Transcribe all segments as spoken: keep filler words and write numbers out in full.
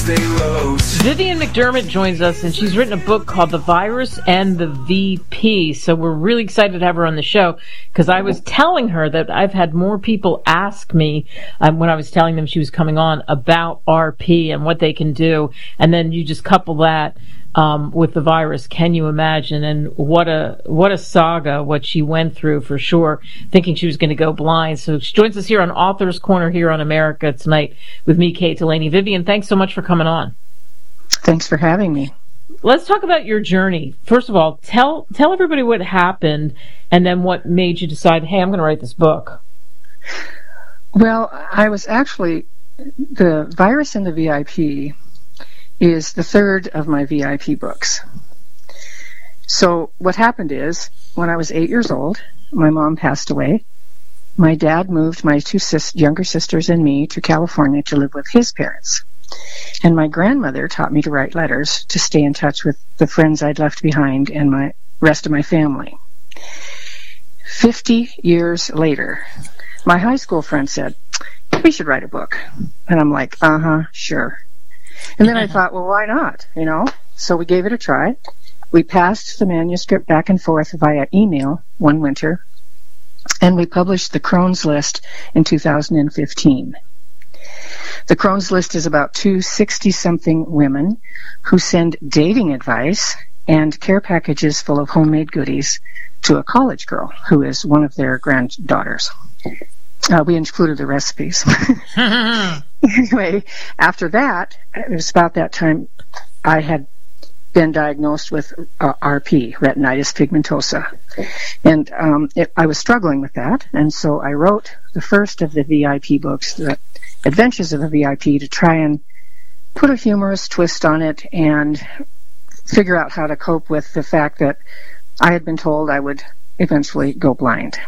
stay low. Vivian McDermott joins us, and she's written a book called The Virus and the V P. So we're really excited to have her on the show, because I was telling her that I've had more people ask me um, when I was telling them she was coming on about R P and what they can do. And then you just couple that um, with the virus. Can you imagine? And what a what a saga what she went through, for sure, thinking she was going to go blind. So she joins us here on Author's Corner here on America Tonight with me, Kate Delaney. Vivian, thanks so much for coming on. Thanks for having me. Let's talk about your journey. First of all, tell tell everybody what happened, and then what made you decide, hey, I'm going to write this book. Well, I was actually, The Virus and the V I P is the third of my V I P books. So what happened is, when I was eight years old, my mom passed away. My dad moved my two sis- younger sisters and me to California to live with his parents. And my grandmother taught me to write letters to stay in touch with the friends I'd left behind and my rest of my family. Fifty years later, my high school friend said, we should write a book. And I'm like, uh-huh, sure. And then I thought, well, why not? You know? So we gave it a try. We passed the manuscript back and forth via email one winter, and we published the Crohn's List in two thousand fifteen. The Crohn's List is about two sixty-something women who send dating advice and care packages full of homemade goodies to a college girl who is one of their granddaughters. Uh, we included the recipes. Anyway, after that, it was about that time I had been diagnosed with uh, R P, retinitis pigmentosa. And um, it, I was struggling with that, and so I wrote the first of the V I P books, the Adventures of a V I P, to try and put a humorous twist on it and figure out how to cope with the fact that I had been told I would eventually go blind.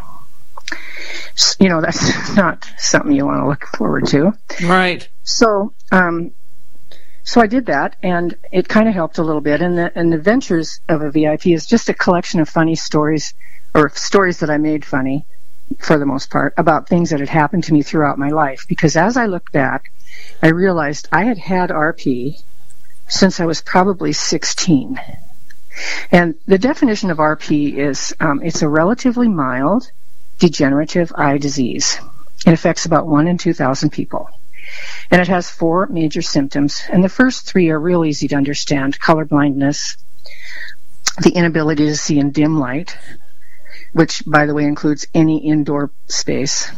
You know, that's not something you want to look forward to. Right. So, um, so I did that, and it kind of helped a little bit. And the, and the Adventures of a V I P is just a collection of funny stories, or stories that I made funny, for the most part, about things that had happened to me throughout my life. Because as I look back, I realized I had had R P since I was probably sixteen. And the definition of R P is um, it's a relatively mild degenerative eye disease. It affects about one in two thousand people. And it has four major symptoms, and the first three are real easy to understand: color blindness, the inability to see in dim light, which, by the way, includes any indoor space,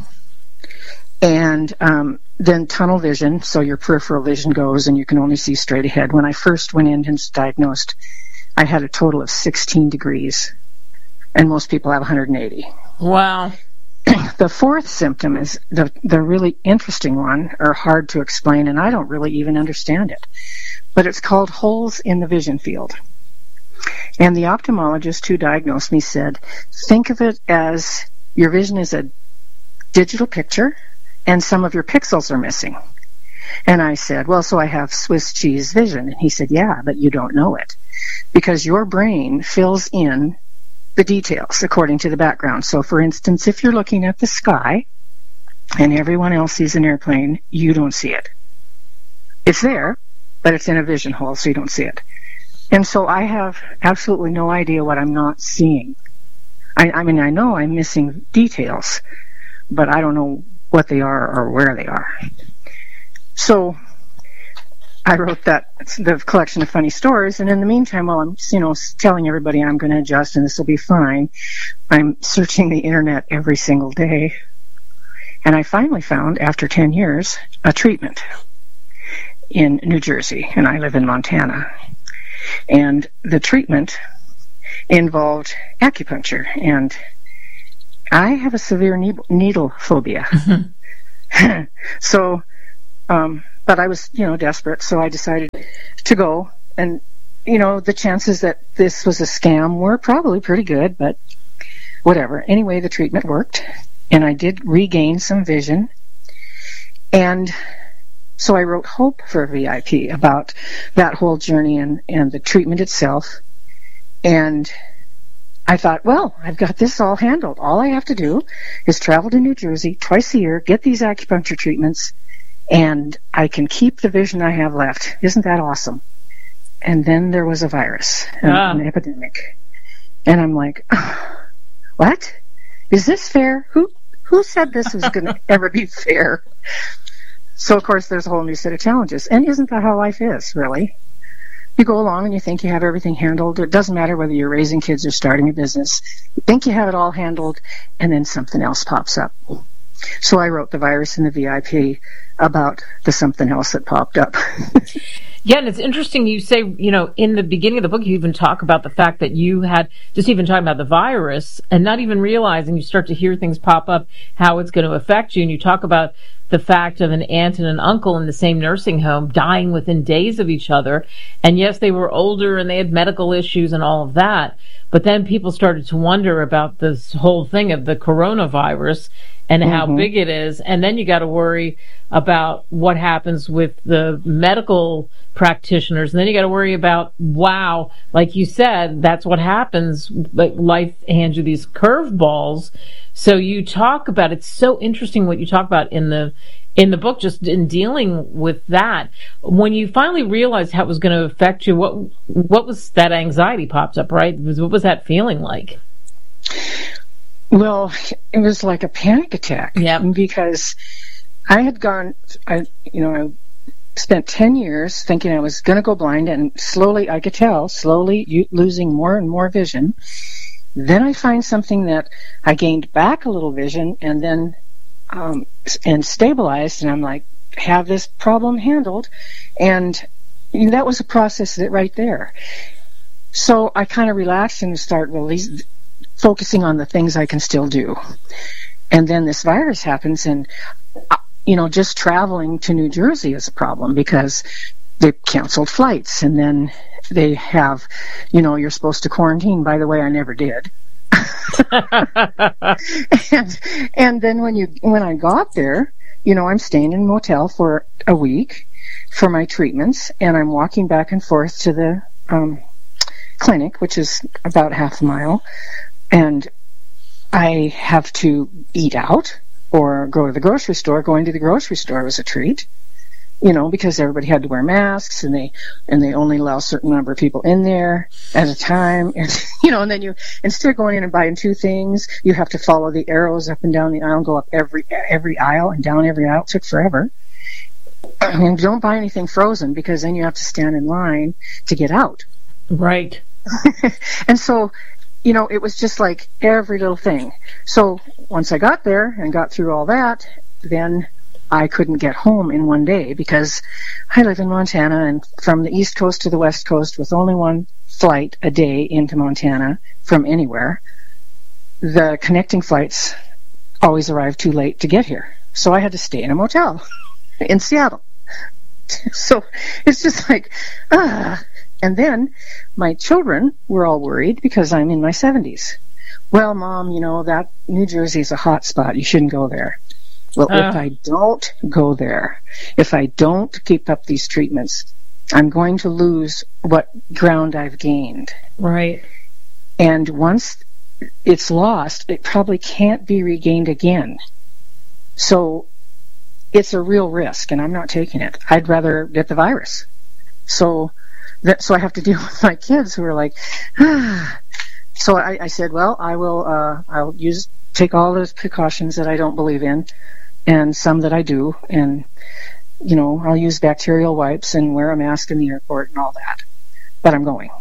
and um, then tunnel vision, so your peripheral vision goes and you can only see straight ahead. When I first went in and was diagnosed, I had a total of sixteen degrees, and most people have one hundred eighty. Wow. The fourth symptom is the the really interesting one, or hard to explain, and I don't really even understand it. But it's called holes in the vision field. And the ophthalmologist who diagnosed me said, think of it as your vision is a digital picture, and some of your pixels are missing. And I said, well, so I have Swiss cheese vision. And he said, yeah, but you don't know it, because your brain fills in the details according to the background. So, for instance, if you're looking at the sky and everyone else sees an airplane, you don't see it. It's there, but it's in a vision hole, so you don't see it. And so I have absolutely no idea what I'm not seeing. I, I mean, I know I'm missing details, but I don't know what they are or where they are. So I wrote that, the collection of funny stories, and in the meantime, while I'm, you know, telling everybody I'm going to adjust and this will be fine, I'm searching the internet every single day. And I finally found, after ten years, a treatment in New Jersey, and I live in Montana. And the treatment involved acupuncture, and I have a severe needle phobia. Mm-hmm. so, um, but I was, you know, desperate, so I decided to go. And, you know, the chances that this was a scam were probably pretty good, but whatever. Anyway, the treatment worked, and I did regain some vision. And so I wrote Hope for a V I P about that whole journey and, and the treatment itself. And I thought, well, I've got this all handled. All I have to do is travel to New Jersey twice a year, get these acupuncture treatments, and I can keep the vision I have left. Isn't that awesome? And then there was a virus, an, ah. an epidemic. And I'm like, oh, what? Is this fair? Who who said this was going to ever be fair? So, of course, there's a whole new set of challenges. And isn't that how life is, really? You go along and you think you have everything handled. It doesn't matter whether you're raising kids or starting a business. You think you have it all handled, and then something else pops up. So I wrote The Virus and the V I P about the something else that popped up. Yeah, and it's interesting you say, you know, in the beginning of the book, you even talk about the fact that you had, just even talking about the virus and not even realizing, you start to hear things pop up, how it's going to affect you. And you talk about the fact of an aunt and an uncle in the same nursing home dying within days of each other. And yes, they were older and they had medical issues and all of that. But then people started to wonder about this whole thing of the coronavirus and how mm-hmm. big it is. And then you got to worry about what happens with the medical practitioners. And then you got to worry about, wow, like you said, that's what happens. Like life hands you these curveballs. So you talk about, it's so interesting what you talk about in the in the book, just in dealing with that. When you finally realized how it was going to affect you, what what was that anxiety popped up, right? What was that feeling like? Well, it was like a panic attack. Yeah. Because I had gone, I, you know, I spent ten years thinking I was going to go blind, and slowly, I could tell, slowly losing more and more vision. Then I find something that I gained back a little vision, and then um, and stabilized, and I'm like, have this problem handled, and you know, that was a process that right there. So I kind of relaxed and start releasing, focusing on the things I can still do. And then this virus happens, and you know, just traveling to New Jersey is a problem because they canceled flights, and then they have, you know, you're supposed to quarantine. By the way, I never did. and and then when you when I got there, you know, I'm staying in a motel for a week for my treatments, and I'm walking back and forth to the um, clinic, which is about half a mile, and I have to eat out or go to the grocery store. Going to the grocery store was a treat, you know, because everybody had to wear masks, and they and they only allow a certain number of people in there at a time, and you know, and then you, instead of going in and buying two things, you have to follow the arrows up and down the aisle, go up every every aisle and down every aisle. It took forever. And don't buy anything frozen, because then you have to stand in line to get out. Right. And so, you know, it was just like every little thing. So once I got there and got through all that, then I couldn't get home in one day, because I live in Montana, and from the East Coast to the West Coast with only one flight a day into Montana from anywhere, the connecting flights always arrive too late to get here. So I had to stay in a motel in Seattle. So it's just like, ah. And then my children were all worried because I'm in my seventies. Well, Mom, you know, that New Jersey is a hot spot. You shouldn't go there. Well, uh. if I don't go there, if I don't keep up these treatments, I'm going to lose what ground I've gained. Right. And once it's lost, it probably can't be regained again. So it's a real risk, and I'm not taking it. I'd rather get the virus. So that, so I have to deal with my kids who are like, ah. So I, I said, well, I will, uh, I'll use, take all those precautions that I don't believe in, and some that I do, and, you know, I'll use bacterial wipes and wear a mask in the airport and all that. But I'm going.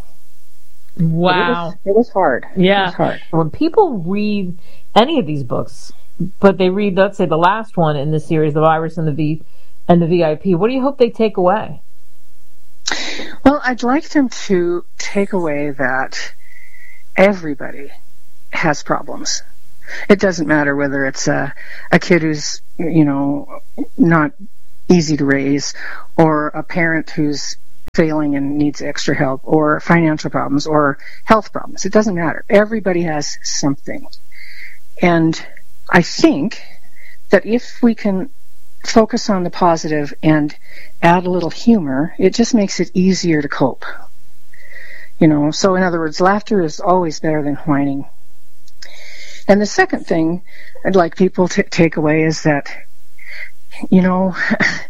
Wow. It was, it was hard. Yeah. It was hard. When people read any of these books, but they read, let's say, the last one in the series, The Virus and the V and the V I P, what do you hope they take away? Well, I'd like them to take away that everybody has problems. It doesn't matter whether it's a, a kid who's, you know, not easy to raise, or a parent who's failing and needs extra help, or financial problems, or health problems. It doesn't matter. Everybody has something. And I think that if we can focus on the positive and add a little humor, it just makes it easier to cope. You know, so in other words, laughter is always better than whining. And the second thing I'd like people to take away is that, you know,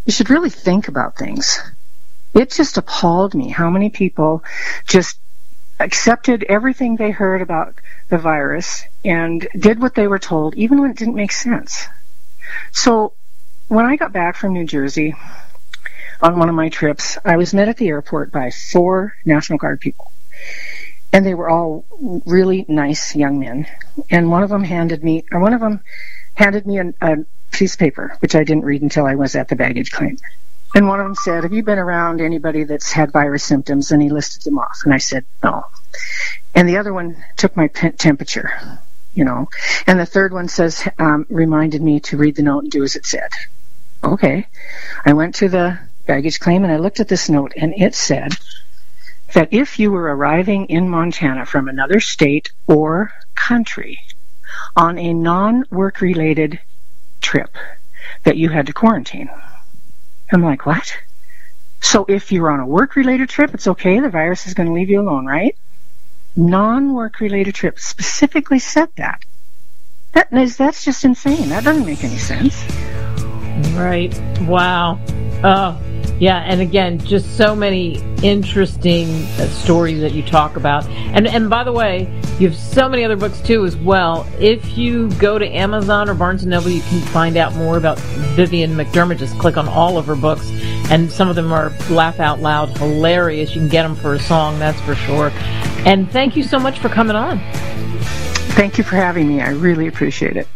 you should really think about things. It just appalled me how many people just accepted everything they heard about the virus and did what they were told, even when it didn't make sense. So when I got back from New Jersey on one of my trips, I was met at the airport by four National Guard people. And they were all really nice young men. And one of them handed me, or one of them handed me a, a piece of paper, which I didn't read until I was at the baggage claim. And one of them said, have you been around anybody that's had virus symptoms? And he listed them off. And I said, no. And the other one took my pe- temperature, you know. And the third one says, um, reminded me to read the note and do as it said. Okay. I went to the baggage claim and I looked at this note, and it said that if you were arriving in Montana from another state or country on a non-work related trip, that you had to quarantine. I'm like, what? So if you're on a work-related trip, it's okay, the virus is going to leave you alone, right? Non-work-related trip specifically said that. That is, that's just insane. That doesn't make any sense. Right. Wow. Oh, yeah. And again, just so many interesting uh, stories that you talk about. And and by the way, you have so many other books too as well. If you go to Amazon or Barnes and Noble, you can find out more about Vivian McDermott. Just click on all of her books. And some of them are laugh out loud hilarious. You can get them for a song, that's for sure. And thank you so much for coming on. Thank you for having me. I really appreciate it.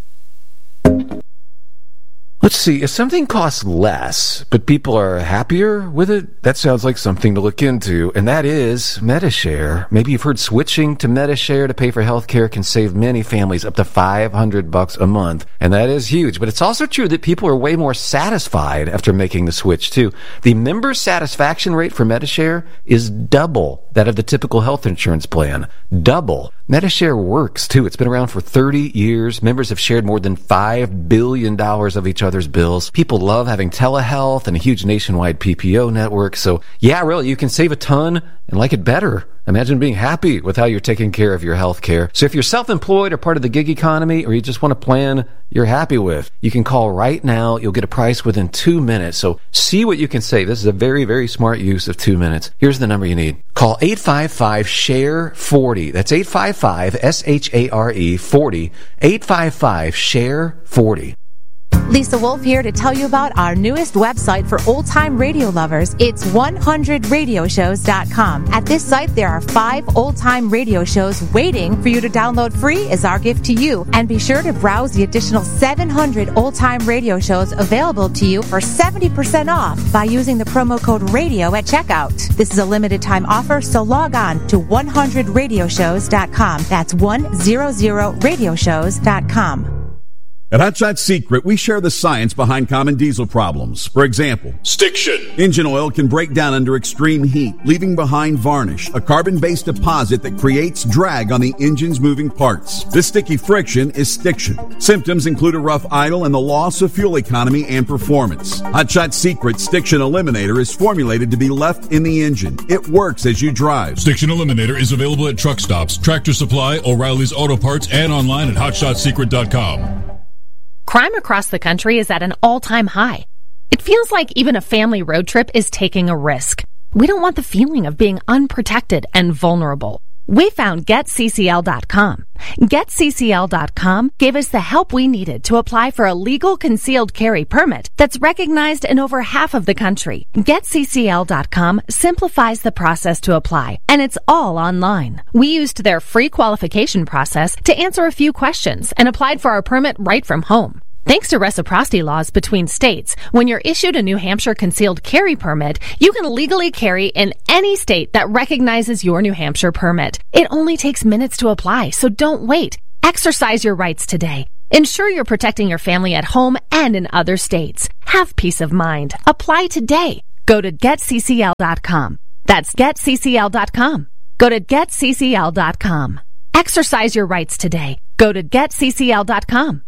Let's see, if something costs less, but people are happier with it, that sounds like something to look into, and that is Medi-Share. Maybe you've heard switching to Medi-Share to pay for healthcare can save many families up to five hundred bucks a month, and that is huge. But it's also true that people are way more satisfied after making the switch, too. The member satisfaction rate for Medi-Share is double that of the typical health insurance plan. Double. Medi-Share works, too. It's been around for thirty years. Members have shared more than five billion dollars of each other's bills. People love having telehealth and a huge nationwide P P O network. So, yeah, really, you can save a ton and like it better. Imagine being happy with how you're taking care of your health care. So if you're self-employed or part of the gig economy, or you just want a plan you're happy with, you can call right now. You'll get a price within two minutes. So see what you can save. This is a very, very smart use of two minutes. Here's the number you need. Call eight five five, S H A R E, forty. That's eight five five, S H A R E, forty. eight five five, S H A R E, forty. Lisa Wolf here to tell you about our newest website for old-time radio lovers. It's one hundred radio shows dot com. At this site, there are five old-time radio shows waiting for you to download free as our gift to you. And be sure to browse the additional seven hundred old-time radio shows available to you for seventy percent off by using the promo code RADIO at checkout. This is a limited-time offer, so log on to one hundred radio shows dot com. That's one hundred radio shows dot com. At Hot Shot Secret, we share the science behind common diesel problems. For example, stiction. Engine oil can break down under extreme heat, leaving behind varnish, a carbon-based deposit that creates drag on the engine's moving parts. This sticky friction is stiction. Symptoms include a rough idle and the loss of fuel economy and performance. Hot Shot Secret Stiction Eliminator is formulated to be left in the engine. It works as you drive. Stiction Eliminator is available at truck stops, Tractor Supply, O'Reilly's Auto Parts, and online at hot shot secret dot com. Crime across the country is at an all-time high. It feels like even a family road trip is taking a risk. We don't want the feeling of being unprotected and vulnerable. We found Get C C L dot com. Get C C L dot com gave us the help we needed to apply for a legal concealed carry permit that's recognized in over half of the country. Get C C L dot com simplifies the process to apply, and it's all online. We used their free qualification process to answer a few questions and applied for our permit right from home. Thanks to reciprocity laws between states, when you're issued a New Hampshire concealed carry permit, you can legally carry in any state that recognizes your New Hampshire permit. It only takes minutes to apply, so don't wait. Exercise your rights today. Ensure you're protecting your family at home and in other states. Have peace of mind. Apply today. Go to Get C C L dot com. That's Get C C L dot com. Go to Get C C L dot com. Exercise your rights today. Go to Get C C L dot com.